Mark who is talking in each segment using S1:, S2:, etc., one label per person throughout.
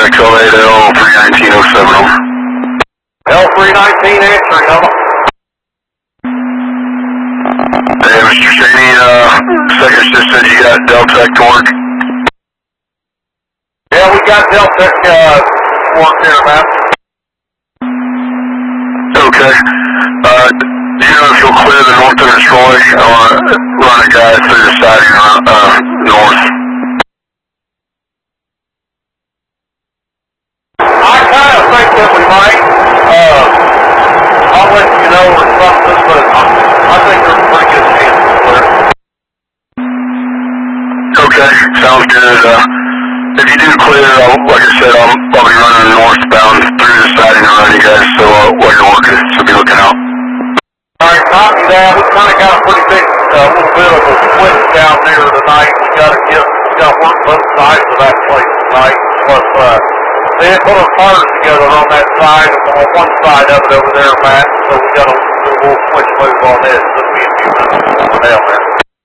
S1: XL8L 31907 over.
S2: L319 answering, over.
S1: Hey, Mr. Cheney, second just said you got Deltec to work.
S2: Yeah, we got Deltec work here, man.
S1: Okay. Do you know if you'll clear the north of Troy or run a guy through the siding north?
S2: I kind of think that we might. I'll let you know or something, but I think there's a pretty good chance to clear.
S1: Okay, sounds good. If you do clear, like I said, I'll be running northbound through the siding to run you guys, so while you're working, so be looking out.
S2: Alright, copy that. We kind of got a pretty big, little bit of a split down there tonight. We got to work both sides of that place tonight. Plus, they had put our cars together on that side, on one side of it over there, Matt. So we got to do a little switch move on this. It'll be a few minutes over down there.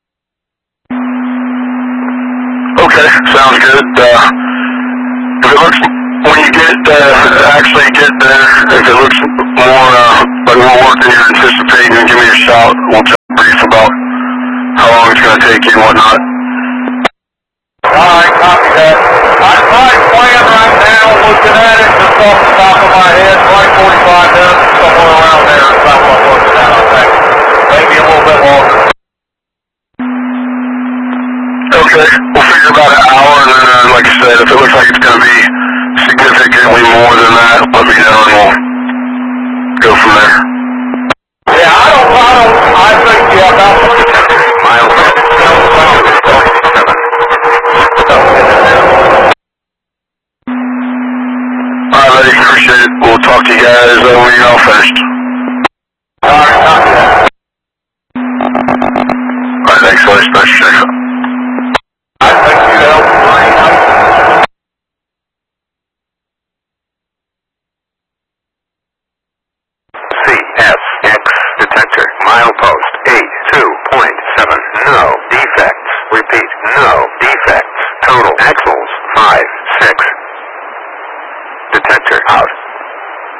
S1: Okay, sounds good. If it looks, when you actually get there, if it looks more like more work than you're anticipating, give me a shout. We'll talk brief about how long it's going to take you and whatnot.
S2: Alright, copy that. I'm playing right now, looking at it just off the top of my head, probably 45 minutes, somewhere around there is about what I'm looking at, I think. Maybe a little bit longer.
S1: Okay, we'll figure about an hour, and then, like I said, if it looks like it's going to be significantly more than that, let me know, and we'll go from there.
S2: Yeah, I think, yeah, about 30 miles.
S1: Alright, buddy, appreciate it. We'll talk to you guys when you're all finished.
S2: Alright, copy that.
S1: Alright, thanks, buddy. Special check.
S2: I think you helped me.
S3: CSX detector, milepost 82.7, no.